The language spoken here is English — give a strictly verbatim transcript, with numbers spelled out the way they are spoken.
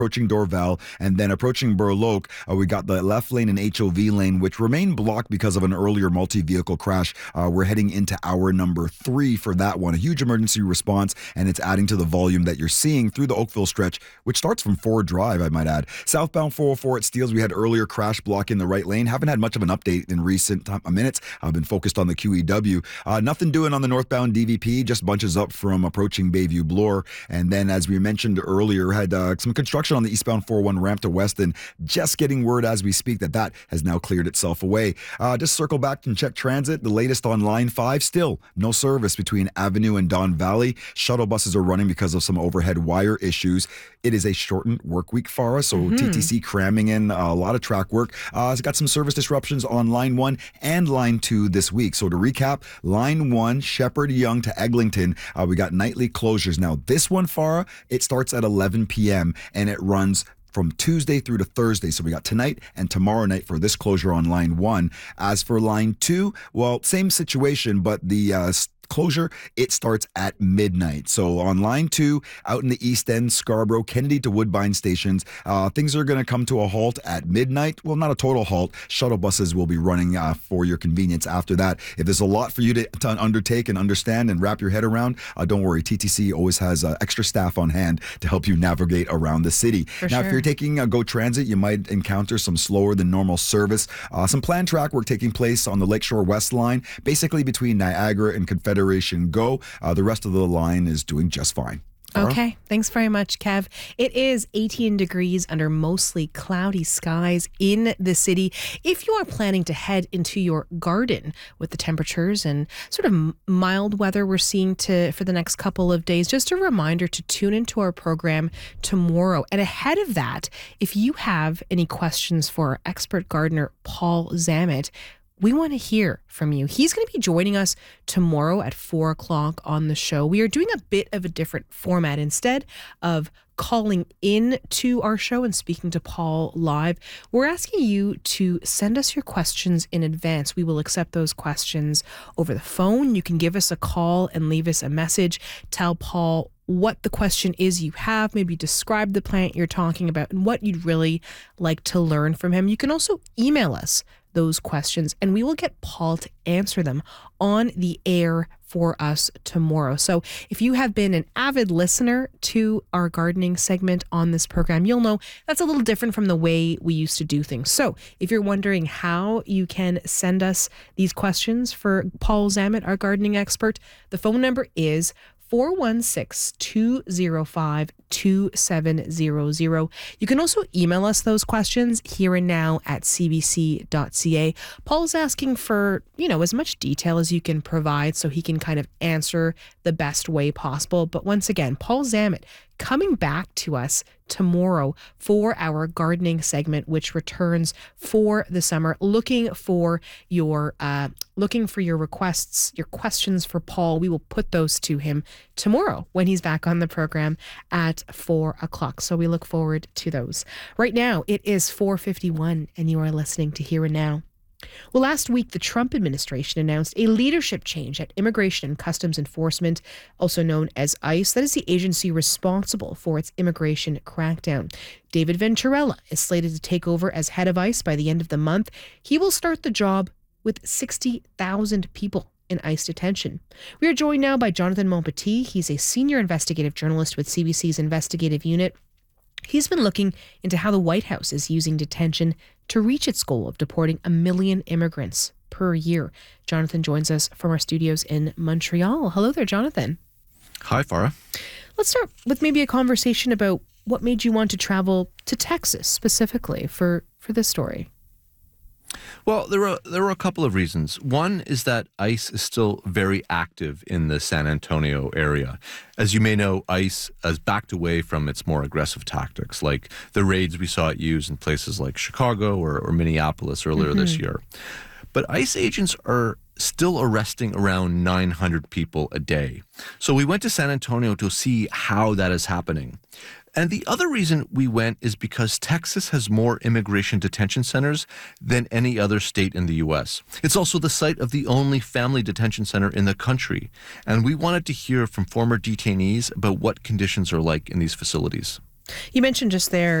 approaching Dorval, and then approaching Burloak, uh, we got the left lane and H O V lane, which remain blocked because of an earlier multi-vehicle crash. Uh, we're heading into hour number three for that one. A huge emergency response, and it's adding to the volume that you're seeing through the Oakville stretch, which starts from Ford Drive, I might add. Southbound four oh four at Steeles, we had earlier crash block in the right lane. Haven't had much of an update in recent time, minutes. I've been focused on the Q E W. Uh, nothing doing on the northbound D V P, just bunches up from approaching Bayview Bloor. And then, as we mentioned earlier, had uh, some construction on the eastbound four oh one ramp to Weston. Just getting word as we speak that that has now cleared itself away. Uh, just circle back and check transit. The latest on line five, still no service between Avenue and Don Valley. Shuttle buses are running because of some overhead wire issues. It is a shortened work week for us, so mm-hmm. T T C cramming in a lot of track work. Uh, it's got some service disruptions on line one and line two this week. So to recap, line one, Shepherd Young to Eglinton, uh, we got nightly closures. Now this one, Farah, it starts at eleven p.m. and it runs from Tuesday through to Thursday. So we got tonight and tomorrow night for this closure on line one. As for line two, well, same situation, but the uh, closure, it starts at midnight. So on line two, out in the East End, Scarborough, Kennedy to Woodbine stations, uh, things are going to come to a halt at midnight. Well, not a total halt. Shuttle buses will be running uh, for your convenience after that. If there's a lot for you to, to undertake and understand and wrap your head around, uh, don't worry. T T C always has uh, extra staff on hand to help you navigate around the city. For now, sure. if you're taking uh, Go Transit, you might encounter some slower than normal service. Uh, some planned track work taking place on the Lakeshore West line, basically between Niagara and Confederation Go. Uh, the rest of the line is doing just fine. Farah? Okay, thanks very much, Kev. It is eighteen degrees under mostly cloudy skies in the city. If you are planning to head into your garden with the temperatures and sort of mild weather we're seeing to for the next couple of days, just a reminder to tune into our program tomorrow. And ahead of that, if you have any questions for our expert gardener, Paul Zammit, we want to hear from you. He's going to be joining us tomorrow at four o'clock on the show. We are doing a bit of a different format. Instead of calling in to our show and speaking to Paul live, we're asking you to send us your questions in advance. We will accept those questions over the phone. You can give us a call and leave us a message. Tell Paul what the question is you have, maybe describe the plant you're talking about and what you'd really like to learn from him. You can also email us those questions and we will get Paul to answer them on the air for us tomorrow. So if you have been an avid listener to our gardening segment on this program, you'll know that's a little different from the way we used to do things. So if you're wondering how you can send us these questions for Paul Zammit, our gardening expert, the phone number is four one six, two oh five, two seven zero zero. You can also email us those questions here and now at c b c dot c a. Paul's asking for, you know, as much detail as you can provide so he can kind of answer the best way possible. But once again, Paul Zammit coming back to us tomorrow for our gardening segment, which returns for the summer, looking for your uh, looking for your requests, your questions for Paul. We will put those to him tomorrow when he's back on the program at four o'clock. So we look forward to those. Right now, it is four fifty-one, and you are listening to Here and Now. Well, last week, the Trump administration announced a leadership change at Immigration and Customs Enforcement, also known as ICE. That is the agency responsible for its immigration crackdown. David Venturella is slated to take over as head of ICE by the end of the month. He will start the job with sixty thousand people in ICE detention. We are joined now by Jonathan Monpetit. He's a senior investigative journalist with C B C's investigative unit. He's been looking into how the White House is using detention to reach its goal of deporting a million immigrants per year. Jonathan joins us from our studios in Montreal. Hello there, Jonathan. Hi, Farah. Let's start with maybe a conversation about what made you want to travel to Texas specifically for, for this story. Well, there are there are a couple of reasons. One is that ICE is still very active in the San Antonio area. As you may know, ICE has backed away from its more aggressive tactics, like the raids we saw it use in places like Chicago or, or Minneapolis earlier mm-hmm. this year. But ICE agents are still arresting around nine hundred people a day. So we went to San Antonio to see how that is happening. And the other reason we went is because Texas has more immigration detention centers than any other state in the U S. It's also the site of the only family detention center in the country. And we wanted to hear from former detainees about what conditions are like in these facilities. You mentioned just there